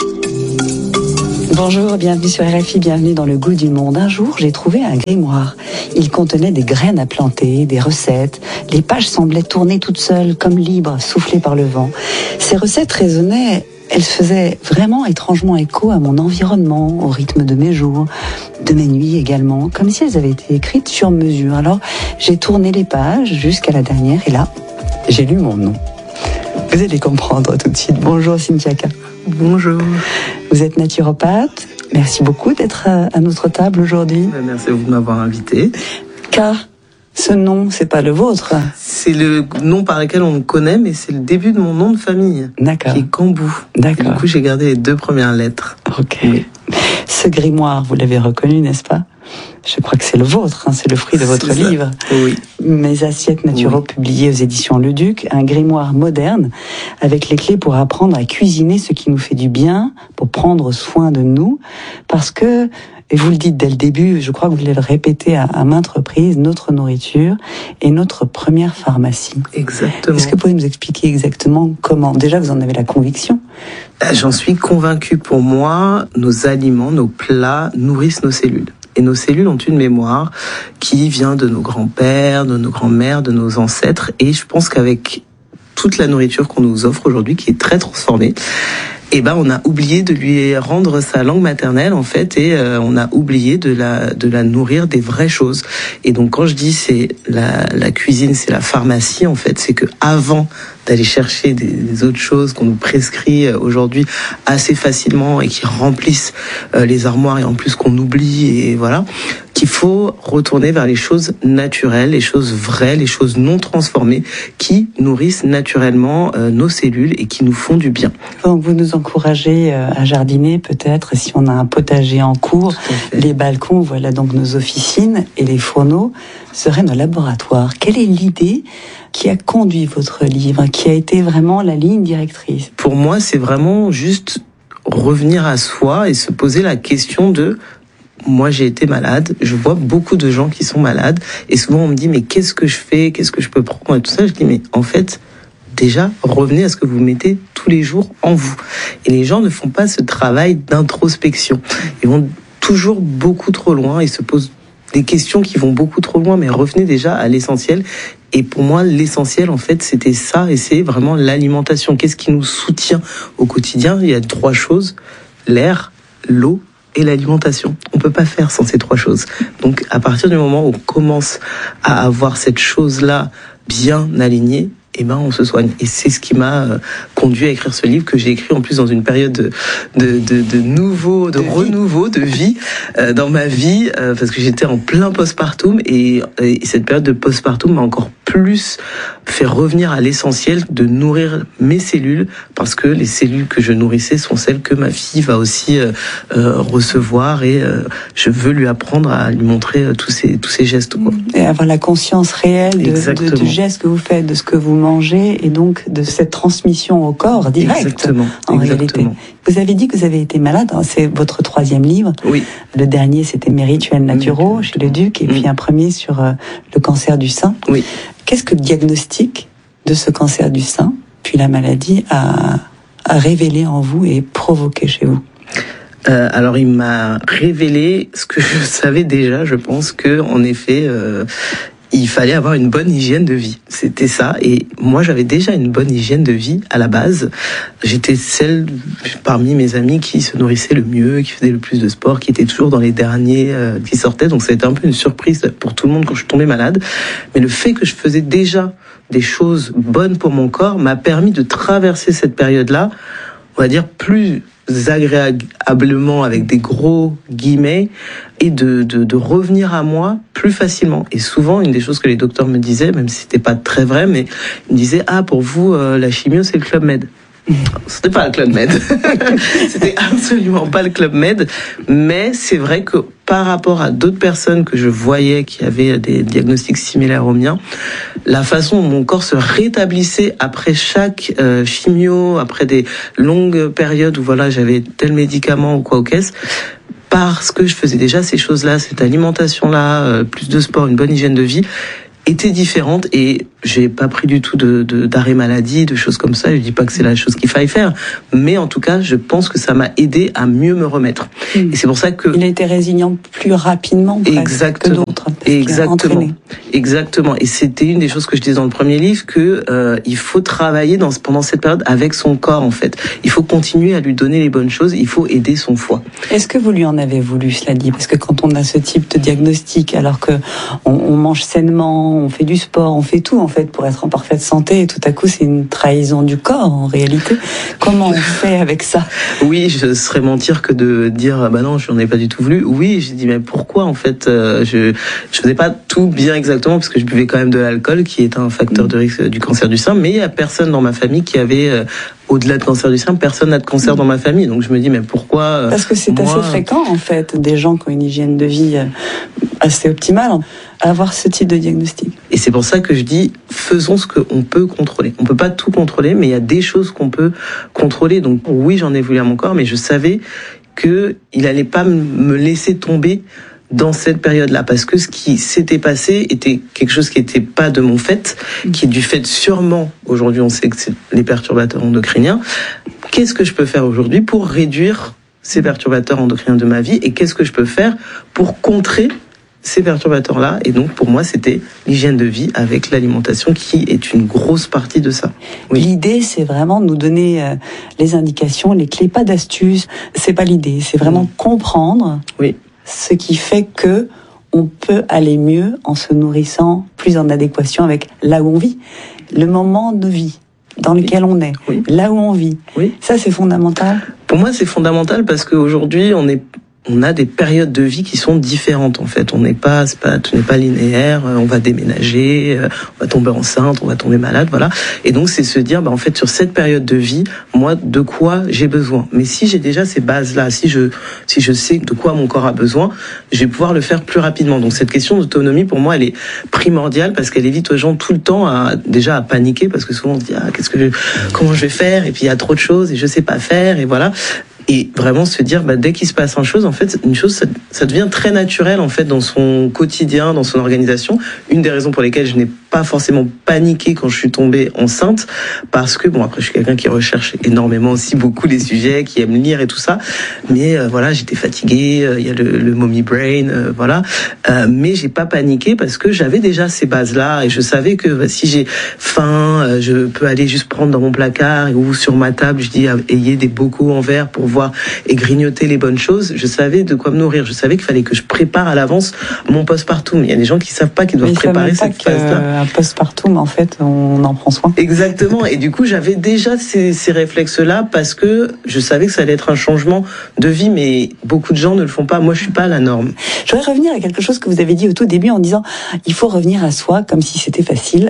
Bonjour, bienvenue sur R F I, bienvenue dans le goût du monde. Un jour, j'ai trouvé un grimoire. Il contenait des graines à planter, des recettes. Les pages semblaient tourner toutes seules, comme libres, soufflées par le vent. Ces recettes résonnaient, elles faisaient vraiment étrangement écho à mon environnement, au rythme de mes jours, de mes nuits également, comme si elles avaient été écrites sur mesure. Alors, j'ai tourné les pages jusqu'à la dernière et là, j'ai lu mon nom. Vous allez comprendre tout de suite. Bonjour Cynthia K. Bonjour. Vous êtes naturopathe. Merci beaucoup d'être à notre table aujourd'hui. Merci à vous de m'avoir invité. K, ce nom, c'est pas le vôtre. C'est le nom par lequel on me connaît, mais c'est le début de mon nom de famille. D'accord. Qui est Cambou. D'accord. Du coup, j'ai gardé les deux premières lettres. Ok. Oui. Ce grimoire, vous l'avez reconnu, n'est-ce pas ? Je crois que c'est le vôtre, hein, c'est le fruit de votre c'est livre. Oui. Mes assiettes naturaux, oui. Publiées aux éditions Le Duc, un grimoire moderne avec les clés pour apprendre à cuisiner ce qui nous fait du bien, pour prendre soin de nous, parce que, et vous le dites dès le début, je crois que vous l'avez répété à, à maintes reprises, notre nourriture est notre première pharmacie. Exactement. Est-ce que vous pouvez nous expliquer exactement comment ? Déjà, vous en avez la conviction ? J'en suis convaincue. Pour moi, nos aliments, nos plats nourrissent nos cellules. Et nos cellules ont une mémoire qui vient de nos grands-pères, de nos grands-mères, de nos ancêtres. Et je pense qu'avec toute la nourriture qu'on nous offre aujourd'hui, qui est très transformée, eh ben, on a oublié de lui rendre sa langue maternelle, en fait, et euh, on a oublié de la, de la nourrir des vraies choses. Et donc, quand je dis c'est la, la cuisine, c'est la pharmacie, en fait, c'est que avant d'aller chercher des, des autres choses qu'on nous prescrit aujourd'hui assez facilement et qui remplissent euh, les armoires et en plus qu'on oublie, et voilà, qu'il faut retourner vers les choses naturelles, les choses vraies, les choses non transformées qui nourrissent naturellement euh, nos cellules et qui nous font du bien. Donc vous nous encouragez euh, à jardiner peut-être, si on a un potager en cours, les balcons, voilà donc nos officines, et les fourneaux seraient nos laboratoires. Quelle est l'idée qui a conduit votre livre, qui a été vraiment la ligne directrice ? Pour moi, c'est vraiment juste revenir à soi et se poser la question de moi, j'ai été malade, je vois beaucoup de gens qui sont malades, et souvent on me dit mais qu'est-ce que je fais, qu'est-ce que je peux prendre et tout ça. Je dis mais en fait, déjà, revenez à ce que vous mettez tous les jours en vous. Et les gens ne font pas ce travail d'introspection. Ils vont toujours beaucoup trop loin, ils se posent des questions qui vont beaucoup trop loin, mais revenez déjà à l'essentiel. Et pour moi, l'essentiel, en fait, c'était ça, et c'est vraiment l'alimentation. Qu'est-ce qui nous soutient au quotidien ? Il y a trois choses, l'air, l'eau et l'alimentation. On peut pas faire sans ces trois choses. Donc, à partir du moment où on commence à avoir cette chose-là bien alignée, eh ben, on se soigne. Et c'est ce qui m'a euh, conduit à écrire ce livre que j'ai écrit en plus dans une période de, de, de, de nouveau, de, de renouveau, de vie euh, dans ma vie, euh, parce que j'étais en plein postpartum et, et cette période de postpartum m'a encore plus fait revenir à l'essentiel de nourrir mes cellules, parce que les cellules que je nourrissais sont celles que ma fille va aussi euh, euh, recevoir, et euh, je veux lui apprendre à lui montrer euh, tous ces, tous ces gestes, quoi. Et avoir la conscience réelle de, de, du geste que vous faites, de ce que vous mangez, et donc de cette transmission au corps direct. Exactement. En Exactement. réalité. Vous avez dit que vous avez été malade, c'est votre troisième livre. Oui. Le dernier, c'était Mes rituels naturaux, chez Le Duc, et oui. Puis un premier sur euh, le cancer du sein. Oui. Qu'est-ce que le diagnostic de ce cancer du sein, puis la maladie, a, a révélé en vous et provoqué chez vous ? Euh, alors, il m'a révélé ce que je savais déjà. Je pense que, en effet, euh, il fallait avoir une bonne hygiène de vie. C'était ça. Et moi, j'avais déjà une bonne hygiène de vie à la base. J'étais celle parmi mes amis qui se nourrissait le mieux, qui faisait le plus de sport, qui était toujours dans les derniers euh, qui sortaient. Donc, ça a été un peu une surprise pour tout le monde quand je suis tombée malade. Mais le fait que je faisais déjà des choses bonnes pour mon corps m'a permis de traverser cette période-là, on va dire, plus agréablement, avec des gros guillemets, et de, de, de revenir à moi plus facilement. Et souvent, une des choses que les docteurs me disaient, même si c'était pas très vrai, mais ils me disaient « Ah, pour vous, euh, la chimio, c'est le Club Med ». C'était pas le Club Med. C'était absolument pas le Club Med. Mais c'est vrai que par rapport à d'autres personnes que je voyais qui avaient des diagnostics similaires aux miens, la façon dont mon corps se rétablissait après chaque euh, chimio, après des longues périodes où voilà, j'avais tel médicament ou quoi au caisse, parce que je faisais déjà ces choses-là, cette alimentation-là, euh, plus de sport, une bonne hygiène de vie, était différente et j'ai pas pris du tout de, de, d'arrêt maladie, de choses comme ça. Je dis pas que c'est la chose qu'il faille faire, mais en tout cas, je pense que ça m'a aidé à mieux me remettre. Mmh. Et c'est pour ça que... Il a été résilient plus rapidement exactement, que d'autres. Exactement. Exactement. Et c'était une des choses que je disais dans le premier livre, que euh, il faut travailler dans, pendant cette période avec son corps, en fait. Il faut continuer à lui donner les bonnes choses, il faut aider son foie. Est-ce que vous lui en avez voulu, cela dit? Parce que quand on a ce type de diagnostic, alors que on, on mange sainement, on fait du sport, on fait tout en fait pour être en parfaite santé, et tout à coup c'est une trahison du corps en réalité. Comment on fait avec ça? Oui, je serais mentir que de dire bah non, je n'en ai pas du tout voulu. Oui, j'ai dit mais pourquoi en fait euh, je je faisais pas tout bien exactement parce que je buvais quand même de l'alcool qui est un facteur de risque du cancer du sein, mais il y a personne dans ma famille qui avait euh, au-delà de cancer du sein, personne n'a de cancer dans ma famille. Donc je me dis mais pourquoi euh, Parce que c'est moi... assez fréquent en fait des gens qui ont une hygiène de vie assez optimale à avoir ce type de diagnostic. Et c'est pour ça que je dis, faisons ce qu'on peut contrôler. On peut pas tout contrôler, mais il y a des choses qu'on peut contrôler. Donc oui, j'en ai voulu à mon corps, mais je savais que il allait pas me laisser tomber dans cette période-là, parce que ce qui s'était passé était quelque chose qui était pas de mon fait, qui est du fait sûrement, aujourd'hui on sait que c'est les perturbateurs endocriniens. Qu'est-ce que je peux faire aujourd'hui pour réduire ces perturbateurs endocriniens de ma vie, et qu'est-ce que je peux faire pour contrer ces perturbateurs-là? Et donc, pour moi, c'était l'hygiène de vie avec l'alimentation qui est une grosse partie de ça. Oui. L'idée, c'est vraiment de nous donner euh, les indications, les clés, pas d'astuces. C'est pas l'idée, c'est vraiment mmh. comprendre oui. ce qui fait que on peut aller mieux en se nourrissant plus en adéquation avec là où on vit, le moment de vie dans lequel on est, oui. là où on vit. Oui. Ça, c'est fondamental. Pour moi, c'est fondamental parce qu'aujourd'hui, on est on a des périodes de vie qui sont différentes en fait. On n'est pas, c'est pas, tout n'est pas linéaire. On va déménager, on va tomber enceinte, on va tomber malade, voilà. Et donc c'est se dire, bah en fait sur cette période de vie, moi de quoi j'ai besoin. Mais si j'ai déjà ces bases-là, si je si je sais de quoi mon corps a besoin, je vais pouvoir le faire plus rapidement. Donc cette question d'autonomie pour moi elle est primordiale parce qu'elle évite aux gens tout le temps à déjà à paniquer parce que souvent on se dit ah qu'est-ce que je, comment je vais faire et puis il y a trop de choses et je sais pas faire et voilà. Et vraiment se dire, bah, dès qu'il se passe une chose, en fait, une chose, ça, ça devient très naturel, en fait, dans son quotidien, dans son organisation. Une des raisons pour lesquelles je n'ai pas forcément paniqué quand je suis tombée enceinte, parce que, bon, après, je suis quelqu'un qui recherche énormément aussi beaucoup les sujets, qui aime lire et tout ça. Mais, euh, voilà, j'étais fatiguée, il euh, y a le, le mommy brain, euh, voilà. Euh, mais j'ai pas paniqué parce que j'avais déjà ces bases-là et je savais que bah, si j'ai faim, euh, je peux aller juste prendre dans mon placard ou sur ma table, je dis, ayez des bocaux en verre pour voir et grignoter les bonnes choses. Je savais de quoi me nourrir. Je savais qu'il fallait que je prépare à l'avance mon postpartum. Il y a des gens qui savent pas qu'ils doivent mais préparer cette phase-là. Un postpartum, en fait, on en prend soin. Exactement. Et du coup, j'avais déjà ces, ces réflexes-là parce que je savais que ça allait être un changement de vie, mais beaucoup de gens ne le font pas. Moi, je suis pas la norme. Je voudrais revenir à quelque chose que vous avez dit au tout début en disant il faut revenir à soi comme si c'était facile.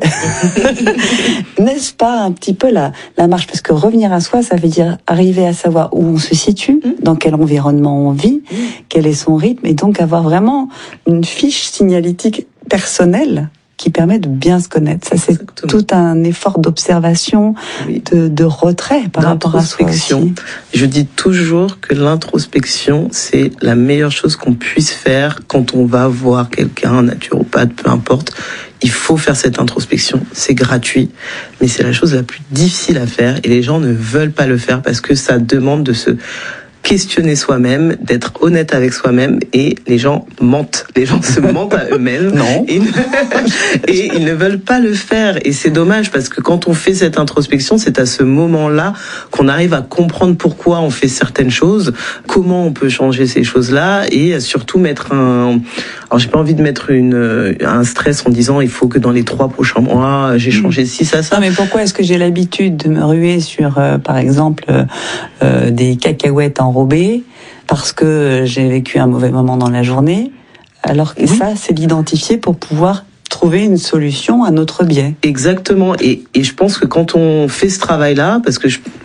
N'est-ce pas un petit peu la, la marche? Parce que revenir à soi, ça veut dire arriver à savoir où on se situe, dans quel environnement on vit, quel est son rythme, et donc avoir vraiment une fiche signalétique personnelle qui permet de bien se connaître. Ça, c'est Exactement. Tout un effort d'observation, oui. de, de retrait par rapport à soi aussi. Je dis toujours que l'introspection, c'est la meilleure chose qu'on puisse faire quand on va voir quelqu'un, un naturopathe, peu importe. Il faut faire cette introspection, c'est gratuit, mais c'est la chose la plus difficile à faire et les gens ne veulent pas le faire parce que ça demande de se questionner soi-même, d'être honnête avec soi-même, et les gens mentent. Les gens se mentent à eux-mêmes. Non. Et, et ils ne veulent pas le faire. Et c'est dommage parce que quand on fait cette introspection, c'est à ce moment-là qu'on arrive à comprendre pourquoi on fait certaines choses, comment on peut changer ces choses-là, et surtout mettre un... Alors j'ai pas envie de mettre une, un stress en disant il faut que dans les trois prochains mois, j'ai changé ci, ça, ça. Non, mais pourquoi est-ce que j'ai l'habitude de me ruer sur, euh, par exemple, euh, des cacahuètes enrobées parce que j'ai vécu un mauvais moment dans la journée, alors que oui. ça, c'est l'identifier pour pouvoir trouver une solution à notre biais. Exactement. Et, et je pense que quand on fait ce travail-là, parce que je,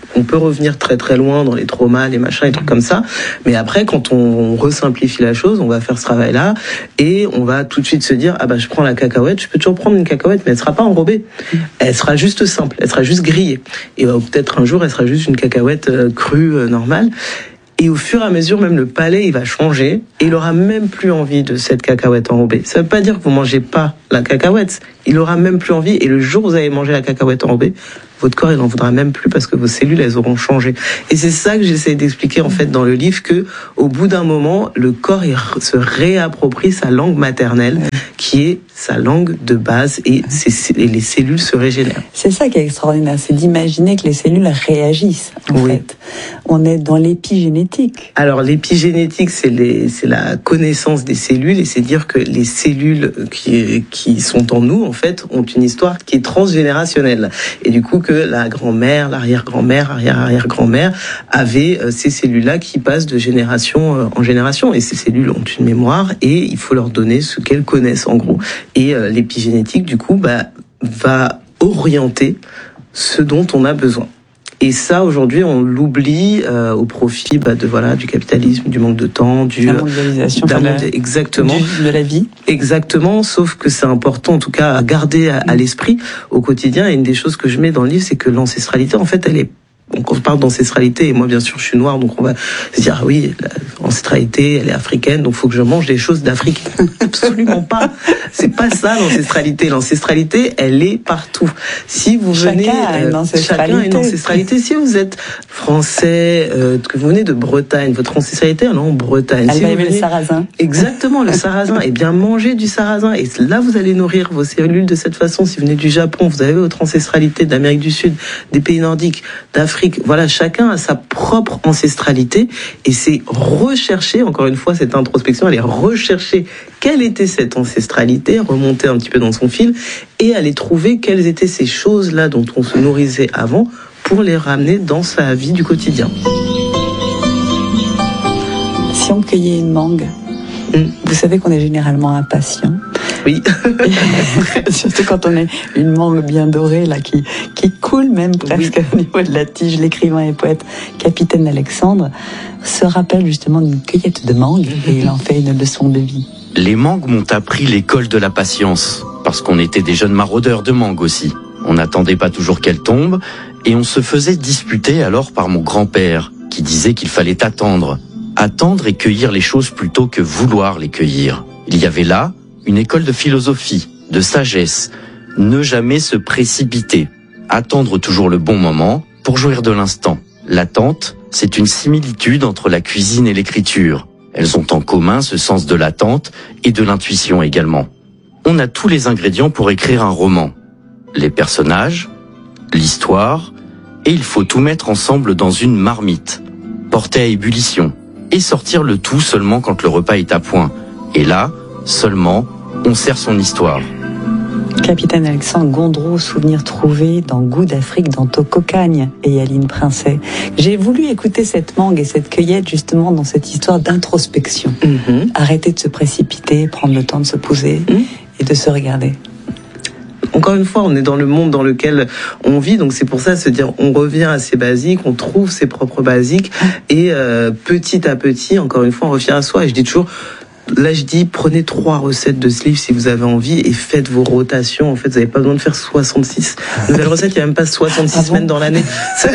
on peut revenir très très loin dans les traumas, les machins, les trucs comme ça. Mais après, quand on, on resimplifie la chose, on va faire ce travail-là et on va tout de suite se dire, ah bah je prends la cacahuète, je peux toujours prendre une cacahuète, mais elle sera pas enrobée. Elle sera juste simple, elle sera juste grillée. Et bah, peut-être un jour, elle sera juste une cacahuète euh, crue, euh, normale. Et au fur et à mesure, même le palais, il va changer et il aura même plus envie de cette cacahuète enrobée. Ça veut pas dire que vous mangez pas la cacahuète. Il aura même plus envie et le jour où vous allez manger la cacahuète enrobée, votre corps, il n'en voudra même plus parce que vos cellules, elles auront changé. Et c'est ça que j'essaie d'expliquer, en fait, dans le livre, que, au bout d'un moment, le corps, il se réapproprie sa langue maternelle, qui est sa langue de base, et, et les cellules se régénèrent. C'est ça qui est extraordinaire, c'est d'imaginer que les cellules réagissent, en oui. fait. On est dans l'épigénétique. Alors, l'épigénétique, c'est les, c'est la connaissance des cellules, et c'est dire que les cellules qui, qui sont en nous, en fait, ont une histoire qui est transgénérationnelle. Et du coup, que la grand-mère, l'arrière-grand-mère, arrière-arrière-grand-mère avaient euh, ces cellules-là qui passent de génération euh, en génération. Et ces cellules ont une mémoire et il faut leur donner ce qu'elles connaissent, en gros. Et euh, l'épigénétique, du coup, bah, va orienter ce dont on a besoin. Et ça, aujourd'hui, on l'oublie euh, au profit bah, de voilà du capitalisme, du manque de temps, du la mondialisation, d'un la, monde, exactement, du, de la vie. Exactement. Sauf que c'est important, en tout cas, à garder à, à l'esprit au quotidien. Et une des choses que je mets dans le livre, c'est que l'ancestralité, en fait, elle est Donc on parle d'ancestralité, et moi bien sûr je suis noire, donc on va se dire ah oui, l'ancestralité elle est africaine, donc faut que je mange des choses d'Afrique. Absolument pas. C'est pas ça l'ancestralité. L'ancestralité elle est partout. Si vous venez, chacun a une ancestralité. Chacun a une ancestralité. Si vous êtes français, euh, que vous venez de Bretagne, votre ancestralité elle est en Bretagne. Elle si va vous aimer venez... le sarrasin. Exactement, le sarrasin. Et bien manger du sarrasin. Et là vous allez nourrir vos cellules de cette façon. Si vous venez du Japon, vous avez votre ancestralité d'Amérique du Sud, des pays nordiques, d'Afrique. Voilà, chacun a sa propre ancestralité et c'est rechercher, encore une fois, cette introspection, aller rechercher quelle était cette ancestralité, remonter un petit peu dans son fil et aller trouver quelles étaient ces choses-là dont on se nourrissait avant pour les ramener dans sa vie du quotidien. Si on cueillait une mangue, mmh. vous savez qu'on est généralement impatient. Oui. Surtout quand on est une mangue bien dorée, là, qui, qui coule même presque oui. au niveau de la tige. L'écrivain et poète Capitaine Alexandre se rappelle justement d'une cueillette de mangue et il en fait une leçon de vie. Les mangues m'ont appris l'école de la patience, parce qu'on était des jeunes maraudeurs de mangue aussi. On n'attendait pas toujours qu'elles tombent, et on se faisait disputer alors par mon grand-père, qui disait qu'il fallait attendre. Attendre et cueillir les choses plutôt que vouloir les cueillir. Il y avait là une école de philosophie, de sagesse, ne jamais se précipiter, attendre toujours le bon moment pour jouir de l'instant. L'attente, c'est une similitude entre la cuisine et l'écriture. Elles ont en commun ce sens de l'attente et de l'intuition également. On a tous les ingrédients pour écrire un roman. Les personnages, l'histoire, et il faut tout mettre ensemble dans une marmite, porter à ébullition, et sortir le tout seulement quand le repas est à point. Et là, seulement, on sert son histoire. Capitaine Alexandre Gondreau, souvenir trouvé dans Goût d'Afrique dans Tococagne et Yaline Princet. J'ai voulu écouter cette mangue et cette cueillette justement dans cette histoire d'introspection. Mm-hmm. Arrêter de se précipiter, prendre le temps de se poser mm-hmm. et de se regarder. Encore une fois, on est dans le monde dans lequel on vit, donc c'est pour ça se dire on revient à ses basiques, on trouve ses propres basiques et euh, petit à petit, encore une fois, on revient à soi. Et je dis toujours, là je dis prenez trois recettes de ce livre si vous avez envie et faites vos rotations. En fait, vous n'avez pas besoin de faire soixante-six nouvelles recettes, il n'y a même pas soixante-six ah bon semaines dans l'année.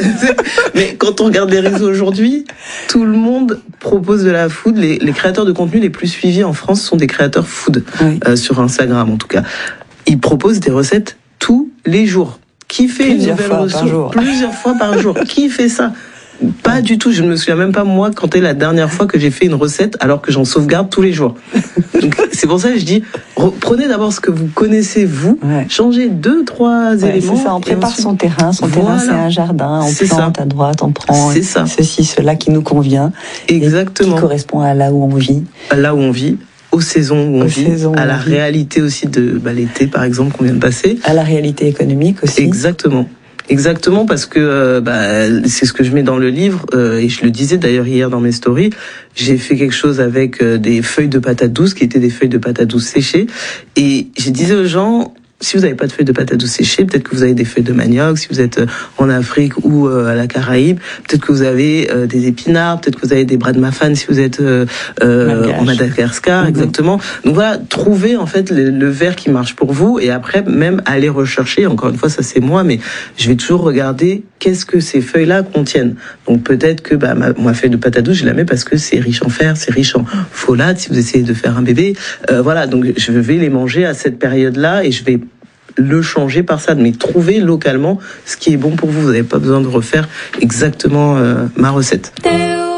Mais quand on regarde les réseaux aujourd'hui, tout le monde propose de la food. Les, les créateurs de contenu les plus suivis en France sont des créateurs food, oui. euh, sur Instagram en tout cas. Ils proposent des recettes tous les jours. Qui fait plusieurs une nouvelle fois recette par jour. Plusieurs fois par jour. Qui fait ça? Pas du tout. Je ne me souviens même pas moi quand est la dernière fois que j'ai fait une recette alors que j'en sauvegarde tous les jours. Donc, c'est pour ça que je dis prenez d'abord ce que vous connaissez vous, ouais. changez deux trois ouais, éléments. C'est ça. On prépare ensuite... son terrain. Son voilà. terrain c'est un jardin. On c'est plante ça. À droite, on prend c'est ça. ceci, cela qui nous convient. Exactement. Qui correspond à là où on vit. À là où on vit. Aux saisons où on aux vit, saisons à la vit. Réalité aussi de bah, l'été par exemple qu'on vient de passer. À la réalité économique aussi. Exactement. Exactement, parce que euh, bah, c'est ce que je mets dans le livre, euh, et je le disais d'ailleurs hier dans mes stories, j'ai fait quelque chose avec euh, des feuilles de patates douces, qui étaient des feuilles de patates douces séchées, et j'ai disais aux gens, si vous n'avez pas de feuilles de patate douce séchées, peut-être que vous avez des feuilles de manioc. Si vous êtes en Afrique ou euh, à la Caraïbe, peut-être que vous avez euh, des épinards, peut-être que vous avez des bras de mafane si vous êtes euh, euh, en Madagascar, mm-hmm. exactement. Donc voilà, trouvez en fait le, le verre qui marche pour vous et après même aller rechercher. Encore une fois, ça c'est moi, mais je vais toujours regarder qu'est-ce que ces feuilles-là contiennent. Donc peut-être que bah, ma, ma feuille de patate douce, je la mets parce que c'est riche en fer, c'est riche en folate. Si vous essayez de faire un bébé, euh, voilà. Donc je vais les manger à cette période-là et je vais le changer par ça, mais trouver localement ce qui est bon pour vous. Vous n'avez pas besoin de refaire exactement euh, ma recette.